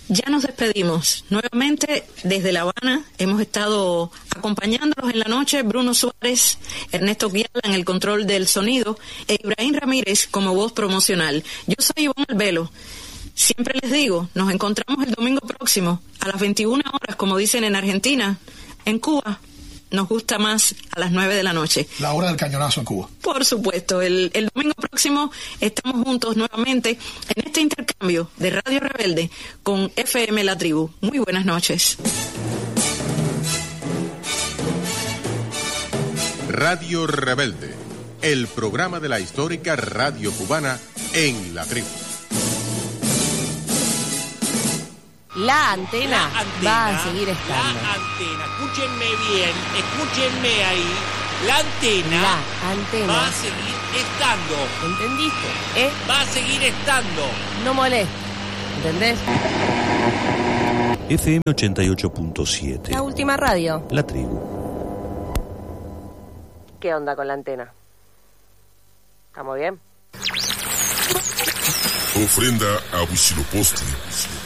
Ya nos despedimos. Nuevamente desde La Habana hemos estado acompañándolos en la noche Bruno Suárez, Ernesto Guiala en el control del sonido e Ibrahim Ramírez como voz promocional. Yo soy Ivonne Albelo. Siempre les digo, nos encontramos el domingo próximo a las 21 horas, como dicen en Argentina. En Cuba nos gusta más a las 9 de la noche. La hora del cañonazo en Cuba. Por supuesto, el domingo próximo estamos juntos nuevamente en este intercambio de Radio Rebelde con FM La Tribu. Muy buenas noches. Radio Rebelde, el programa de la histórica radio cubana en La Tribu. La antena va a seguir estando. La antena, escúchenme bien, escúchenme ahí. La antena va a seguir estando. ¿Entendiste? Va a seguir estando. No moleste. ¿Entendés? FM 88.7. La última radio. La Tribu. ¿Qué onda con la antena? ¿Estamos bien? Ofrenda a Huitzilopochtli.